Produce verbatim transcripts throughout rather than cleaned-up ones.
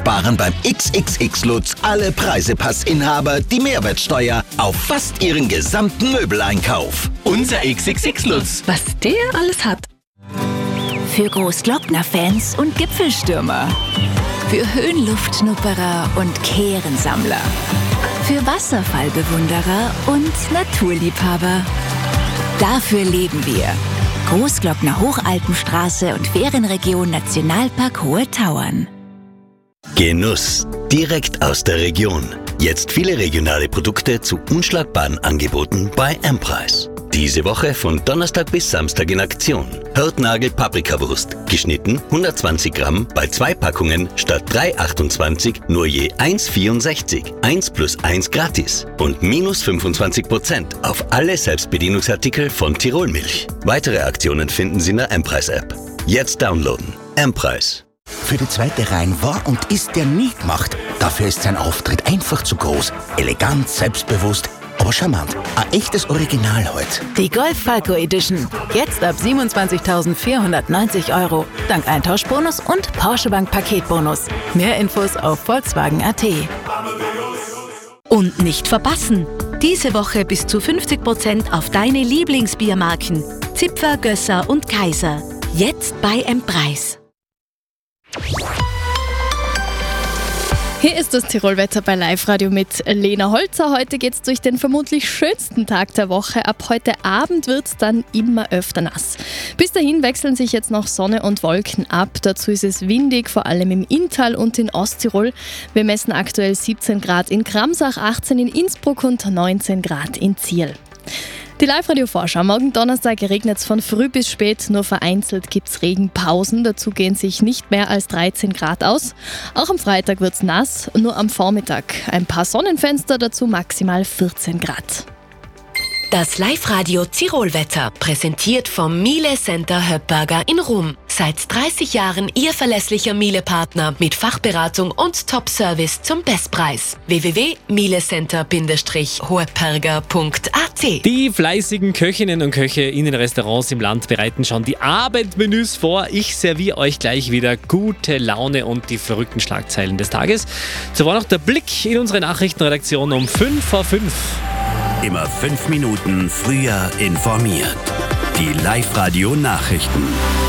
sparen beim X X X-Lutz alle Preisepassinhaber die Mehrwertsteuer auf fast ihren gesamten Möbeleinkauf. Unser X X X-Lutz. Was der alles hat. Für Großglockner-Fans und Gipfelstürmer. Für Höhenluftschnupperer und Kehrensammler. Für Wasserfallbewunderer und Naturliebhaber. Dafür leben wir. Großglockner Hochalpenstraße und Ferienregion Nationalpark Hohe Tauern. Genuss. Direkt aus der Region. Jetzt viele regionale Produkte zu unschlagbaren Angeboten bei M-Preis. Diese Woche von Donnerstag bis Samstag in Aktion. Hörtnagel Paprikawurst, geschnitten hundertzwanzig Gramm, bei zwei Packungen statt drei achtundzwanzig nur je eins vierundsechzig. eins plus eins gratis. Und minus fünfundzwanzig Prozent auf alle Selbstbedienungsartikel von Tirolmilch. Weitere Aktionen finden Sie in der M-Preis-App. Jetzt downloaden. M-Preis. Für die zweite Reihe war und ist der nie gemacht. Dafür ist sein Auftritt einfach zu groß. Elegant, selbstbewusst, aber charmant. Ein echtes Original heute. Die Golf Falco Edition. Jetzt ab siebenundzwanzigtausendvierhundertneunzig Euro. Dank Eintauschbonus und Porsche Bank Paketbonus. Mehr Infos auf Volkswagen Punkt at. Und nicht verpassen. Diese Woche bis zu fünfzig Prozent auf deine Lieblingsbiermarken. Zipfer, Gösser und Kaiser. Jetzt bei M-Preis. Hier ist das Tirolwetter bei Live-Radio mit Lena Holzer. Heute geht es durch den vermutlich schönsten Tag der Woche. Ab heute Abend wird es dann immer öfter nass. Bis dahin wechseln sich jetzt noch Sonne und Wolken ab. Dazu ist es windig, vor allem im Inntal und in Osttirol. Wir messen aktuell siebzehn Grad in Kramsach, achtzehn in Innsbruck und neunzehn Grad in Ziel. Die Live-Radio-Vorschau. Morgen Donnerstag regnet es von früh bis spät, nur vereinzelt gibt es Regenpausen. Dazu gehen sich nicht mehr als dreizehn Grad aus. Auch am Freitag wird es nass, nur am Vormittag. Ein paar Sonnenfenster, dazu maximal vierzehn Grad. Das Live-Radio Tirolwetter, präsentiert vom Miele Center Höppberger in Rum. Seit dreißig Jahren Ihr verlässlicher Miele-Partner mit Fachberatung und Top-Service zum Bestpreis. w w w punkt mielecenter Bindestrich hoheperger punkt a t. Die fleißigen Köchinnen und Köche in den Restaurants im Land bereiten schon die Abendmenüs vor. Ich serviere euch gleich wieder gute Laune und die verrückten Schlagzeilen des Tages. Zuvor noch der Blick in unsere Nachrichtenredaktion um fünf vor fünf. Immer fünf Minuten früher informiert. Die Live-Radio-Nachrichten.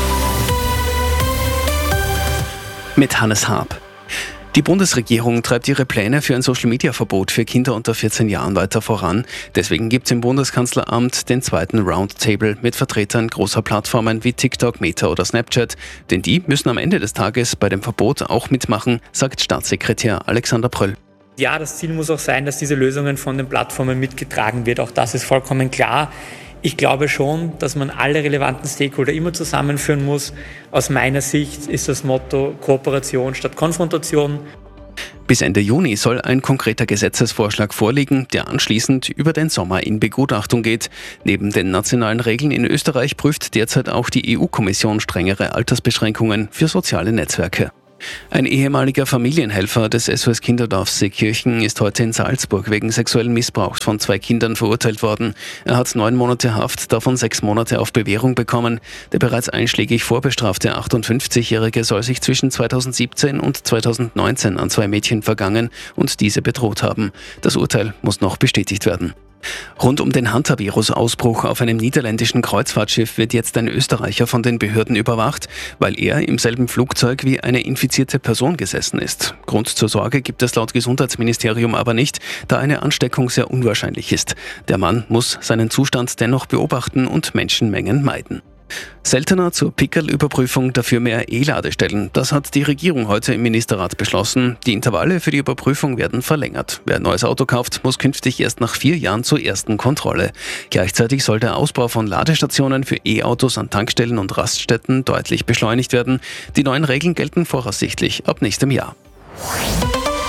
Mit Hannes Haab. Die Bundesregierung treibt ihre Pläne für ein Social-Media-Verbot für Kinder unter vierzehn Jahren weiter voran. Deswegen gibt es im Bundeskanzleramt den zweiten Roundtable mit Vertretern großer Plattformen wie TikTok, Meta oder Snapchat. Denn die müssen am Ende des Tages bei dem Verbot auch mitmachen, sagt Staatssekretär Alexander Pröll. Ja, das Ziel muss auch sein, dass diese Lösungen von den Plattformen mitgetragen wird. Auch das ist vollkommen klar. Ich glaube schon, dass man alle relevanten Stakeholder immer zusammenführen muss. Aus meiner Sicht ist das Motto Kooperation statt Konfrontation. Bis Ende Juni soll ein konkreter Gesetzesvorschlag vorliegen, der anschließend über den Sommer in Begutachtung geht. Neben den nationalen Regeln in Österreich prüft derzeit auch die E U-Kommission strengere Altersbeschränkungen für soziale Netzwerke. Ein ehemaliger Familienhelfer des S O S Kinderdorfs Seekirchen ist heute in Salzburg wegen sexuellen Missbrauchs von zwei Kindern verurteilt worden. Er hat neun Monate Haft, davon sechs Monate auf Bewährung bekommen. Der bereits einschlägig vorbestrafte achtundfünfzigjährige soll sich zwischen zweitausendsiebzehn und zweitausendneunzehn an zwei Mädchen vergangen und diese bedroht haben. Das Urteil muss noch bestätigt werden. Rund um den Hantavirus-Ausbruch auf einem niederländischen Kreuzfahrtschiff wird jetzt ein Österreicher von den Behörden überwacht, weil er im selben Flugzeug wie eine infizierte Person gesessen ist. Grund zur Sorge gibt es laut Gesundheitsministerium aber nicht, da eine Ansteckung sehr unwahrscheinlich ist. Der Mann muss seinen Zustand dennoch beobachten und Menschenmengen meiden. Seltener zur Pickerl-Überprüfung, dafür mehr E-Ladestellen. Das hat die Regierung heute im Ministerrat beschlossen. Die Intervalle für die Überprüfung werden verlängert. Wer ein neues Auto kauft, muss künftig erst nach vier Jahren zur ersten Kontrolle. Gleichzeitig soll der Ausbau von Ladestationen für E-Autos an Tankstellen und Raststätten deutlich beschleunigt werden. Die neuen Regeln gelten voraussichtlich ab nächstem Jahr.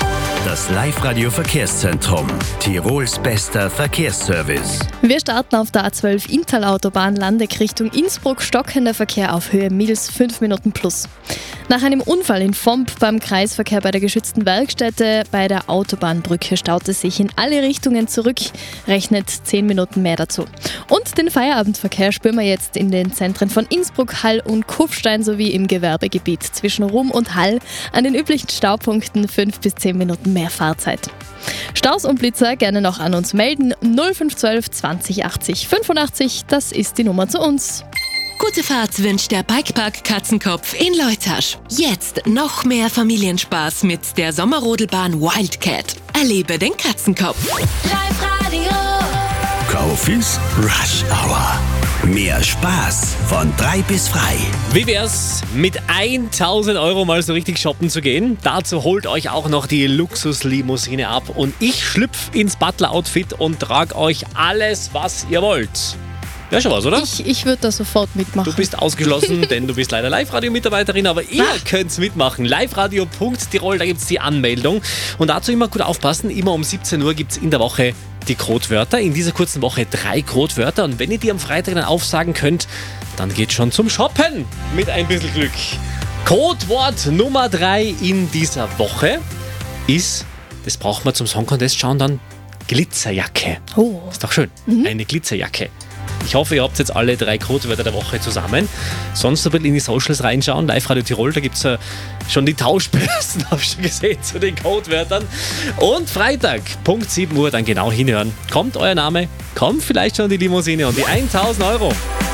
Das Live-Radio Verkehrszentrum. Tirols bester Verkehrsservice. Wir starten auf der A zwölf Inntal-Autobahn, Landeck Richtung Innsbruck, stockender Verkehr auf Höhe Mils, fünf Minuten plus. Nach einem Unfall in Vomp beim Kreisverkehr bei der geschützten Werkstätte bei der Autobahnbrücke staut es sich in alle Richtungen zurück, rechnet zehn Minuten mehr dazu. Und den Feierabendverkehr spüren wir jetzt in den Zentren von Innsbruck, Hall und Kufstein sowie im Gewerbegebiet zwischen Rum und Hall an den üblichen Staupunkten fünf bis zehn Minuten mehr Fahrzeit. Staus und Blitzer gerne noch an uns melden. null fünf eins zwei zwanzig achtzig fünfundachtzig, das ist die Nummer zu uns. Gute Fahrt wünscht der Bikepark Katzenkopf in Leutasch. Jetzt noch mehr Familienspaß mit der Sommerrodelbahn Wildcat. Erlebe den Katzenkopf. Live-Radio. Kaufis Rush Hour. Mehr Spaß von drei bis frei. Wie wär's mit tausend Euro mal so richtig shoppen zu gehen? Dazu holt euch auch noch die Luxuslimousine ab und ich schlüpf ins Butler-Outfit und trage euch alles, was ihr wollt. Ja, schon was, oder? Ich, ich würde da sofort mitmachen. Du bist ausgeschlossen, denn du bist leider Live-Radio-Mitarbeiterin, aber ihr Ach. könnt mitmachen. liveradio punkt tirol, da gibt es die Anmeldung. Und dazu immer gut aufpassen, immer um siebzehn Uhr gibt es in der Woche die Codewörter. In dieser kurzen Woche drei Codewörter. Und wenn ihr die am Freitag dann aufsagen könnt, dann geht schon zum Shoppen mit ein bisschen Glück. Codewort Nummer drei in dieser Woche ist, das braucht man zum Song Contest schauen, dann Glitzerjacke. Oh. Ist doch schön. Mhm. Eine Glitzerjacke. Ich hoffe, ihr habt jetzt alle drei Codewörter der Woche zusammen. Sonst ein bisschen in die Socials reinschauen. Live-Radio Tirol, da gibt es ja schon die Tauschbörsen, habe ich schon gesehen, zu den Codewörtern. Und Freitag, Punkt sieben Uhr, dann genau hinhören. Kommt euer Name, kommt vielleicht schon die Limousine und die tausend Euro.